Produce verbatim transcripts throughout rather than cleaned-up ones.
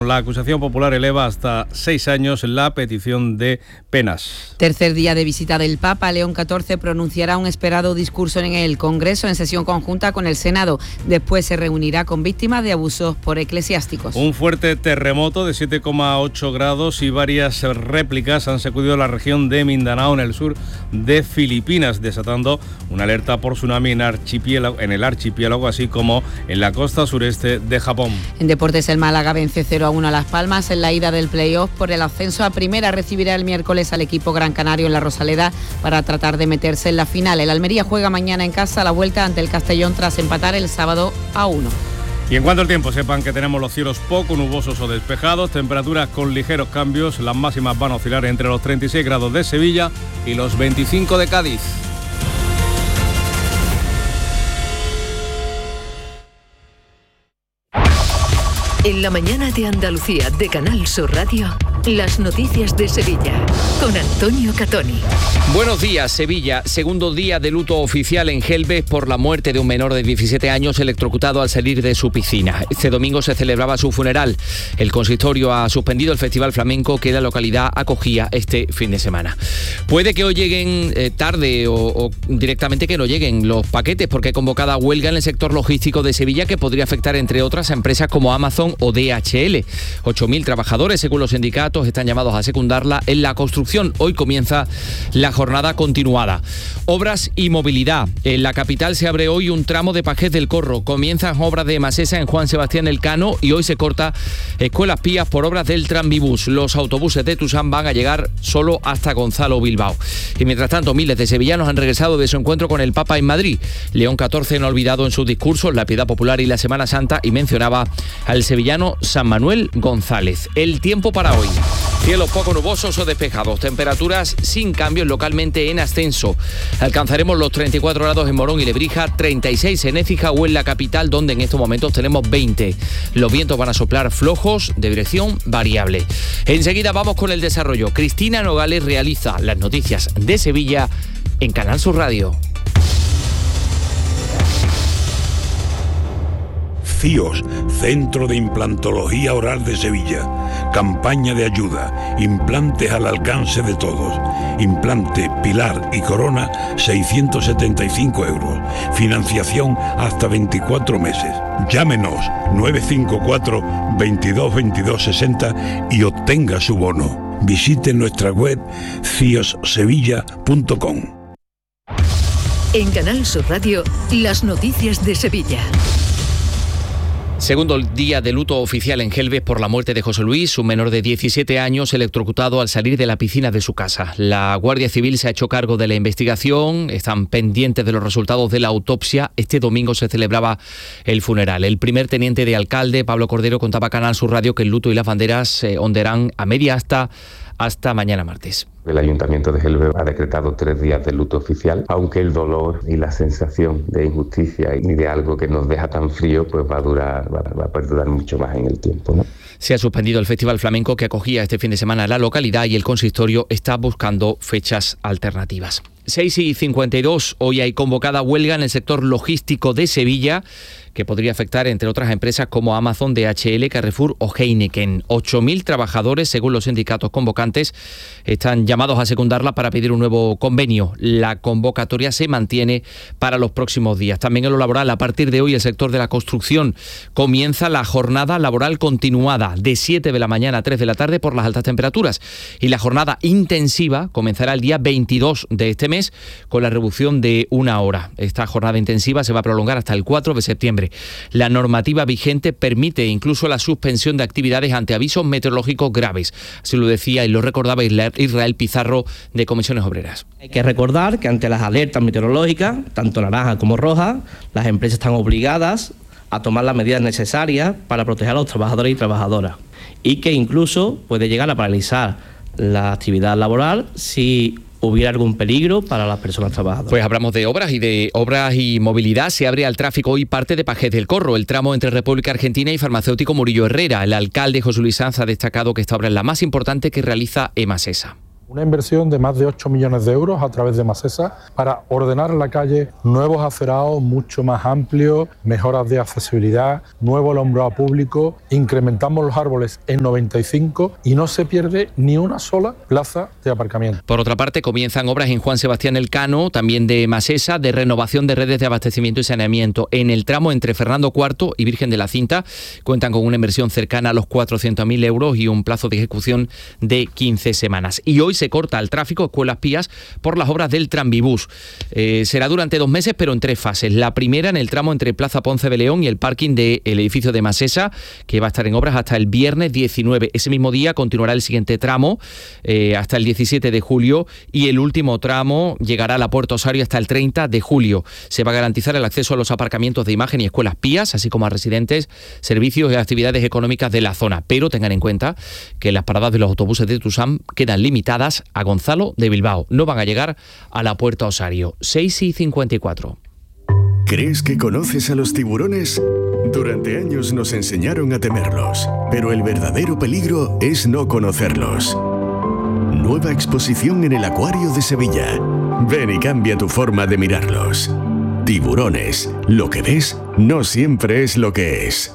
La acusación popular eleva hasta seis años la petición de penas. Tercer día de visita del Papa, León catorce pronunciará un esperado discurso en el Congreso en sesión conjunta con el Senado. Después se reunirá con víctimas de abusos por eclesiásticos. Un fuerte terremoto de siete coma ocho grados y varias réplicas han sacudido la región de Mindanao, en el sur de Filipinas, desatando una alerta por tsunami en, archipiélago, en el archipiélago, así como en la costa sureste de Japón. En deportes, el Málaga vence cero a uno a Las Palmas en la ida del play-off por el ascenso a primera. Recibirá el miércoles al equipo Gran Canario en la Rosaleda para tratar de meterse en la final. El Almería juega mañana en casa la vuelta ante el Castellón tras empatar el sábado a uno. Y en cuanto al tiempo, sepan que tenemos los cielos poco nubosos o despejados, temperaturas con ligeros cambios. Las máximas van a oscilar entre los treinta y seis grados de Sevilla y los veinticinco de Cádiz. En la mañana de Andalucía de Canal Sur Radio, las noticias de Sevilla, con Antonio Catoni. Buenos días, Sevilla. Segundo día de luto oficial en Gelbes por la muerte de un menor de diecisiete años electrocutado al salir de su piscina. Este domingo se celebraba su funeral. El consistorio ha suspendido el Festival Flamenco que la localidad acogía este fin de semana. Puede que hoy lleguen eh, tarde o, o directamente que no lleguen los paquetes, porque hay convocada huelga en el sector logístico de Sevilla que podría afectar, entre otras, a empresas como Amazon o D H L. ocho mil trabajadores, según los sindicatos, están llamados a secundarla en la construcción. Hoy comienza la jornada continuada. Obras y movilidad. En la capital se abre hoy un tramo de Pajés del Corro. Comienzan obras de Masesa en Juan Sebastián Elcano y hoy se corta Escuelas Pías por obras del Tranvibús. Los autobuses de Tusán van a llegar solo hasta Gonzalo Bilbao. Y mientras tanto, miles de sevillanos han regresado de su encuentro con el Papa en Madrid. León catorce no ha olvidado en sus discursos la piedad popular y la Semana Santa y mencionaba al sevillano San Manuel González. El tiempo para hoy. Cielos poco nubosos o despejados, temperaturas sin cambios, localmente en ascenso. Alcanzaremos los treinta y cuatro grados en Morón y Lebrija, treinta y seis en Écija o en la capital, donde en estos momentos tenemos veinte. Los vientos van a soplar flojos, de dirección variable. Enseguida vamos con el desarrollo. Cristina Nogales realiza las noticias de Sevilla en Canal Sur Radio. C I O S, Centro de Implantología Oral de Sevilla. Campaña de ayuda. Implantes al alcance de todos. Implante, pilar y corona, seiscientos setenta y cinco euros. Financiación hasta veinticuatro meses. Llámenos nueve cinco cuatro, veintidós, veintidós, sesenta y obtenga su bono. Visite nuestra web cios sevilla punto com. En Canal Sur Radio, las noticias de Sevilla. Segundo día de luto oficial en Gelbes por la muerte de José Luis, un menor de diecisiete años electrocutado al salir de la piscina de su casa. La Guardia Civil se ha hecho cargo de la investigación, están pendientes de los resultados de la autopsia. Este domingo se celebraba el funeral. El primer teniente de alcalde, Pablo Cordero, contaba a Canal Sur Radio que el luto y las banderas se ondearán a media asta hasta mañana martes. El Ayuntamiento de Gelbes ha decretado tres días de luto oficial, aunque el dolor y la sensación de injusticia y de algo que nos deja tan frío pues va a durar, va, va a perdurar mucho más en el tiempo, ¿no? Se ha suspendido el Festival Flamenco que acogía este fin de semana la localidad y el consistorio está buscando fechas alternativas. seis y cincuenta y dos, hoy hay convocada huelga en el sector logístico de Sevilla que podría afectar, entre otras empresas como Amazon, D H L, Carrefour o Heineken. ocho mil trabajadores, según los sindicatos convocantes, están llamados a secundarla para pedir un nuevo convenio. La convocatoria se mantiene para los próximos días. También en lo laboral, a partir de hoy, el sector de la construcción comienza la jornada laboral continuada de siete de la mañana a tres de la tarde por las altas temperaturas. Y la jornada intensiva comenzará el día veintidós de este mes con la reducción de una hora. Esta jornada intensiva se va a prolongar hasta el cuatro de septiembre. La normativa vigente permite incluso la suspensión de actividades ante avisos meteorológicos graves. Así lo decía y lo recordaba Israel Pizarro de Comisiones Obreras. Hay que recordar que ante las alertas meteorológicas, tanto naranja como roja, las empresas están obligadas a tomar las medidas necesarias para proteger a los trabajadores y trabajadoras y que incluso puede llegar a paralizar la actividad laboral si hubiera algún peligro para las personas trabajadoras. Pues hablamos de obras y de obras y movilidad. Se abre al tráfico hoy parte de Pajés del Corro, el tramo entre República Argentina y Farmacéutico Murillo Herrera. El alcalde José Luis Sanz ha destacado que esta obra es la más importante que realiza Emasesa. Una inversión de más de ocho millones de euros a través de Masesa para ordenar la calle, nuevos acerados mucho más amplios, mejoras de accesibilidad, nuevo alumbrado público, incrementamos los árboles en noventa y cinco y no se pierde ni una sola plaza de aparcamiento. Por otra parte, comienzan obras en Juan Sebastián Elcano, también de Masesa, de renovación de redes de abastecimiento y saneamiento. En el tramo entre Fernando cuarto y Virgen de la Cinta cuentan con una inversión cercana a los cuatrocientos mil euros y un plazo de ejecución de quince semanas. Y hoy se corta el tráfico Escuelas Pías por las obras del Tranvibús. Eh, será durante dos meses, pero en tres fases. La primera en el tramo entre Plaza Ponce de León y el parking del edificio de Masesa, que va a estar en obras hasta el viernes diecinueve. Ese mismo día continuará el siguiente tramo eh, hasta el diecisiete de julio y el último tramo llegará a la Puerta Osario hasta el treinta de julio. Se va a garantizar el acceso a los aparcamientos de Imagen y Escuelas Pías, así como a residentes, servicios y actividades económicas de la zona. Pero tengan en cuenta que las paradas de los autobuses de Tusam quedan limitadas a Gonzalo de Bilbao. No van a llegar a la Puerta Osario. seis y cincuenta y cuatro. ¿Crees que conoces a los tiburones? Durante años nos enseñaron a temerlos, pero el verdadero peligro es no conocerlos. Nueva exposición en el Acuario de Sevilla. Ven y cambia tu forma de mirarlos. Tiburones. Lo que ves no siempre es lo que es.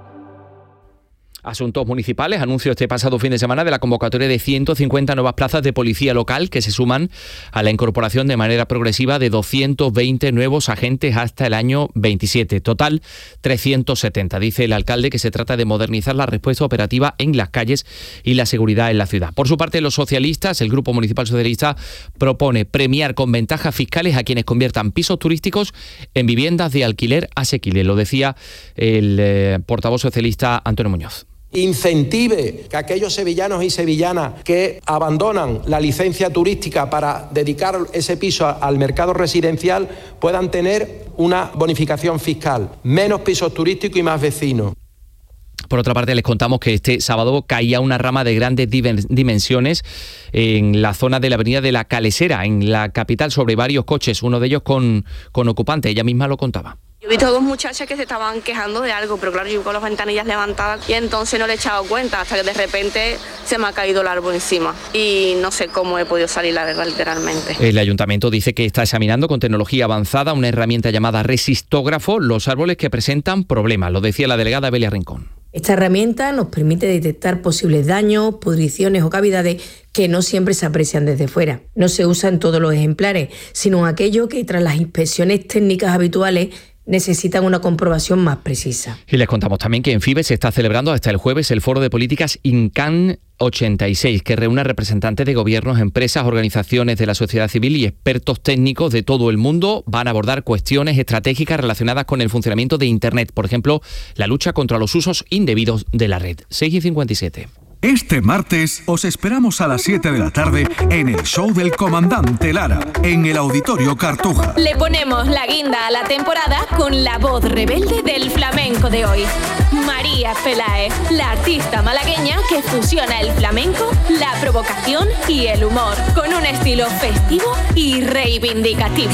Asuntos municipales. Anuncio este pasado fin de semana de la convocatoria de ciento cincuenta nuevas plazas de policía local que se suman a la incorporación de manera progresiva de doscientos veinte nuevos agentes hasta el año veintisiete. Total, trescientos setenta. Dice el alcalde que se trata de modernizar la respuesta operativa en las calles y la seguridad en la ciudad. Por su parte, los socialistas, el Grupo Municipal Socialista, propone premiar con ventajas fiscales a quienes conviertan pisos turísticos en viviendas de alquiler asequible. Lo decía el eh, portavoz socialista Antonio Muñoz. Incentive que aquellos sevillanos y sevillanas que abandonan la licencia turística para dedicar ese piso al mercado residencial puedan tener una bonificación fiscal, menos pisos turísticos y más vecinos. Por otra parte, les contamos que este sábado caía una rama de grandes dimensiones en la zona de la avenida de la Calesera, en la capital, sobre varios coches, uno de ellos con, con ocupante. Ella misma lo contaba. Yo he visto a dos muchachas que se estaban quejando de algo, pero claro, yo con las ventanillas levantadas y entonces no le he echado cuenta hasta que de repente se me ha caído el árbol encima y no sé cómo he podido salir, la verdad, literalmente. El ayuntamiento dice que está examinando con tecnología avanzada una herramienta llamada resistógrafo los árboles que presentan problemas, lo decía la delegada Belia Rincón. Esta herramienta nos permite detectar posibles daños, pudriciones o cavidades que no siempre se aprecian desde fuera. No se usa en todos los ejemplares, sino en aquellos que tras las inspecciones técnicas habituales necesitan una comprobación más precisa. Y les contamos también que en FIBE se está celebrando hasta el jueves el Foro de Políticas INCAN ochenta y seis, que reúne a representantes de gobiernos, empresas, organizaciones de la sociedad civil y expertos técnicos de todo el mundo. Van a abordar cuestiones estratégicas relacionadas con el funcionamiento de Internet, por ejemplo, la lucha contra los usos indebidos de la red. seis y cincuenta y siete. Este martes os esperamos a las siete de la tarde en el show del Comandante Lara, en el Auditorio Cartuja. Le ponemos la guinda a la temporada con la voz rebelde del flamenco de hoy. María Peláez, la artista malagueña que fusiona el flamenco, la provocación y el humor, con un estilo festivo y reivindicativo.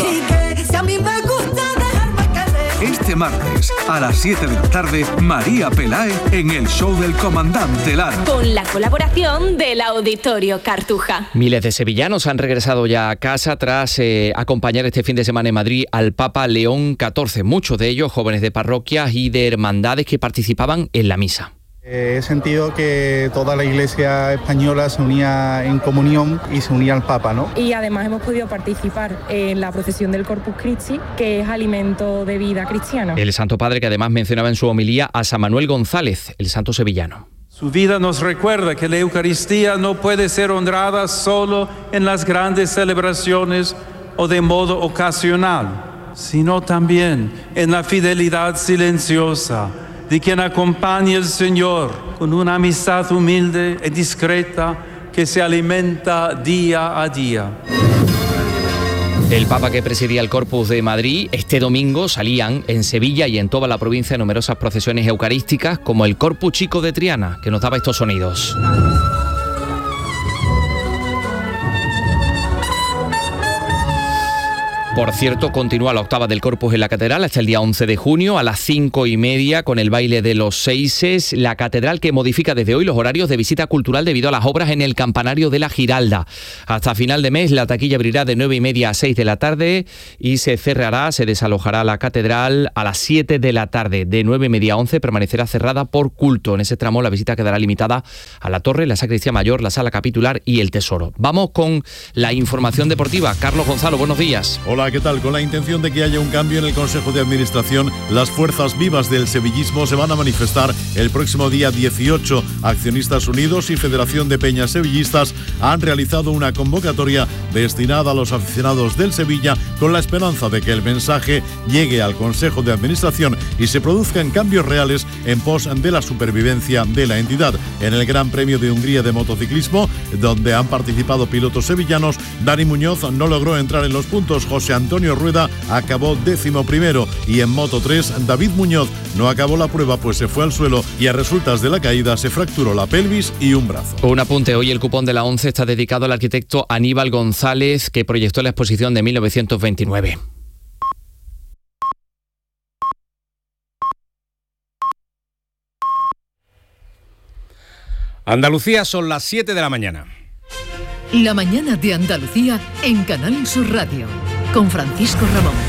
Este martes, a las siete de la tarde, María Peláez en el show del Comandante Lara. Con la colaboración del Auditorio Cartuja. Miles de sevillanos han regresado ya a casa tras eh, acompañar este fin de semana en Madrid al Papa León catorce. Muchos de ellos jóvenes de parroquias y de hermandades que participaban en la misa. He sentido que toda la Iglesia española se unía en comunión y se unía al Papa, ¿no? Y además hemos podido participar en la procesión del Corpus Christi, que es alimento de vida cristiana. El Santo Padre, que además mencionaba en su homilía a San Manuel González, el santo sevillano. Su vida nos recuerda que la Eucaristía no puede ser honrada solo en las grandes celebraciones o de modo ocasional, sino también en la fidelidad silenciosa de quien acompaña al Señor con una amistad humilde y discreta que se alimenta día a día. El Papa, que presidía el Corpus de Madrid, este domingo salían en Sevilla y en toda la provincia numerosas procesiones eucarísticas, como el Corpus Chico de Triana, que nos daba estos sonidos. Por cierto, continúa la octava del Corpus en la Catedral hasta el día once de junio a las cinco y media con el baile de los seises. La Catedral que modifica desde hoy los horarios de visita cultural debido a las obras en el campanario de la Giralda. Hasta final de mes la taquilla abrirá de nueve y media a seis de la tarde y se cerrará, se desalojará la Catedral a las siete de la tarde. De nueve y media a once permanecerá cerrada por culto. En ese tramo la visita quedará limitada a la Torre, la Sacristía Mayor, la Sala Capitular y el Tesoro. Vamos con la información deportiva. Carlos Gonzalo, buenos días. Hola, ¿qué tal? Con la intención de que haya un cambio en el Consejo de Administración, las fuerzas vivas del sevillismo se van a manifestar el próximo día dieciocho. Accionistas Unidos y Federación de Peñas Sevillistas han realizado una convocatoria destinada a los aficionados del Sevilla con la esperanza de que el mensaje llegue al Consejo de Administración y se produzcan cambios reales en pos de la supervivencia de la entidad. En el Gran Premio de Hungría de motociclismo, donde han participado pilotos sevillanos, Dani Muñoz no logró entrar en los puntos. José Antonio Rueda acabó décimo primero y en Moto tres David Muñoz no acabó la prueba pues se fue al suelo y a resultas de la caída se fracturó la pelvis y un brazo. Un apunte, hoy el cupón de la ONCE está dedicado al arquitecto Aníbal González, que proyectó la exposición de mil novecientos veintinueve. Andalucía, son las siete de la mañana. La mañana de Andalucía en Canal Sur Radio, con Francisco Ramón.